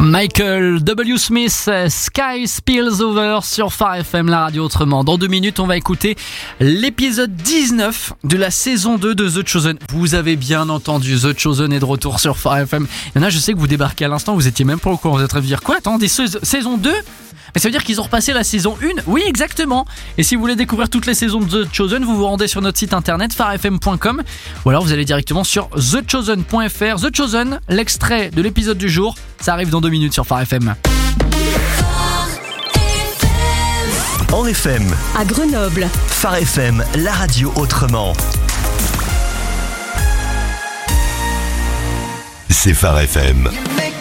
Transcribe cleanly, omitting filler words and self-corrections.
Michael W. Smith, Sky Spills Over sur Phare FM, la radio autrement. Dans 2 minutes, on va écouter l'épisode 19 de la saison 2 de The Chosen. Vous avez bien entendu, The Chosen est de retour sur Phare FM. Il y en a, je sais que vous débarquez à l'instant, vous étiez même pas au courant, vous êtes dire quoi? Attendez, saison 2? Mais ça veut dire qu'ils ont repassé la saison 1? Oui, exactement. Et si vous voulez découvrir toutes les saisons de The Chosen, vous vous rendez sur notre site internet pharefm.com ou alors vous allez directement sur thechosen.fr. The Chosen, l'extrait de l'épisode du jour, ça arrive dans 2 minutes sur Phare FM. En FM, à Grenoble, Phare FM, la radio autrement. C'est Phare FM.